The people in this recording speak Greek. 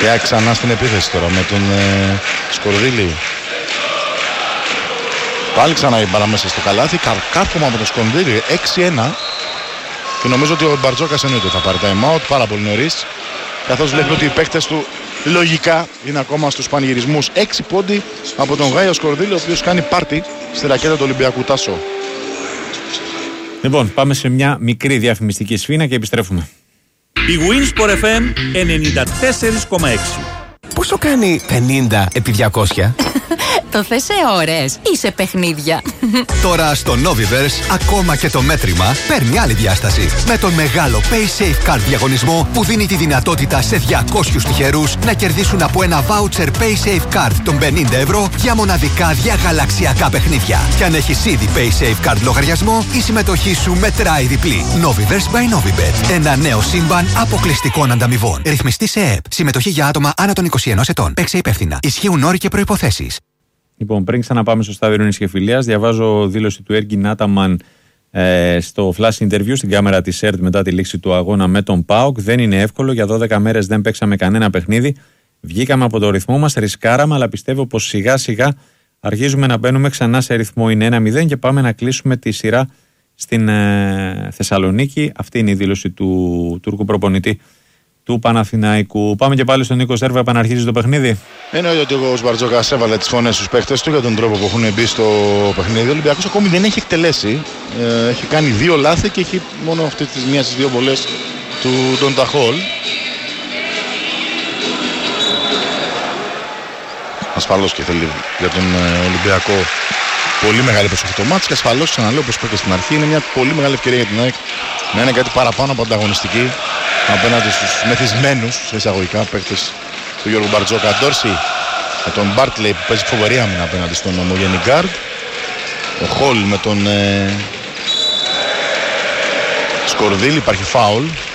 Και ξανά στην επίθεση τώρα με τον Σκορδίλη. Πάλι ξανά η μπάλα μέσα στο καλάθι. Καρκάρπομα από τον Σκορδίλη. 6-1. Και νομίζω ότι ο Μπαρτζόκας εννοείται θα πάρει time out πάρα πολύ νωρίς. Καθώς λέει ότι οι παίκτες του λογικά είναι ακόμα στους πανηγυρισμούς. 6 πόντι από τον Γάιο Σκορδίλη, ο οποίος κάνει πάρτι στη ρακέτα του Ολυμπιακού. Τάσο. Λοιπόν, πάμε σε μια μικρή διαφημιστική σφήνα και επιστρέφουμε. Η Winsport FM 94,6. Πόσο κάνει 50 επί 200? Το θες σε ώρες ή σε παιχνίδια? Τώρα στο Noviverse ακόμα και το μέτρημα παίρνει άλλη διάσταση. Με τον μεγάλο PaySafe Card διαγωνισμό που δίνει τη δυνατότητα σε 200 τυχερούς να κερδίσουν από ένα voucher PaySafe Card των 50 ευρώ για μοναδικά διαγαλαξιακά παιχνίδια. Και αν έχεις ήδη PaySafe Card λογαριασμό, η συμμετοχή σου μετράει διπλή. Noviverse by Novibet. Ένα νέο σύμπαν αποκλειστικών ανταμοιβών. Ρυθμιστή σε ΕΕΠ. Συμμετοχή για άτομα άνω των 21 ετών. Παίξε υπεύθυνα. Ισχύουν όροι και προϋποθέσεις. Λοιπόν, πριν ξαναπάμε στο στάδιο ειρήνης και φιλίας, διαβάζω δήλωση του Έργη Άταμαν στο flash interview στην κάμερα της ΕΡΤ μετά τη λήξη του αγώνα με τον ΠΑΟΚ. Δεν είναι εύκολο, για 12 μέρες δεν παίξαμε κανένα παιχνίδι. Βγήκαμε από το ρυθμό μας, ρισκάραμε, αλλά πιστεύω πως σιγά σιγά αρχίζουμε να μπαίνουμε ξανά σε ρυθμό. Είναι 1-0 και πάμε να κλείσουμε τη σειρά στην Θεσσαλονίκη. Αυτή είναι η δήλωση του Τούρκου προπονητή του Παναθηναϊκού. Πάμε και πάλι στον Νίκο Σέρβα, επαναρχίζει το παιχνίδι. Εννοείται ότι ο Μπαρτζόκας έβαλε τις φωνές στους παίκτες του για τον τρόπο που έχουν μπει στο παιχνίδι. Ο Ολυμπιακός ακόμη δεν έχει εκτελέσει. Έχει κάνει 2 λάθη και έχει μόνο αυτή τη μία στις 2 βολές του Ντον Ταχόλ. Ασφαλώς και θέλει για τον Ολυμπιακό πολύ μεγάλη προσοχή το μάτς και ασφαλώς, ξαναλέω όπως είπα και στην αρχή, είναι μια πολύ μεγάλη ευκαιρία για την ΑΕΚ να είναι κάτι παραπάνω από ανταγωνιστική απέναντι στους μεθυσμένους σε εισαγωγικά παίκτες του Γιώργου Μπαρτζόκα. Ντόρση με τον Μπάρτλεϊ που παίζει φοβερή άμυνα απέναντι στον ομογενή γκάρντ. Ο Χολ με τον Σκορδίλη, υπάρχει φάουλ.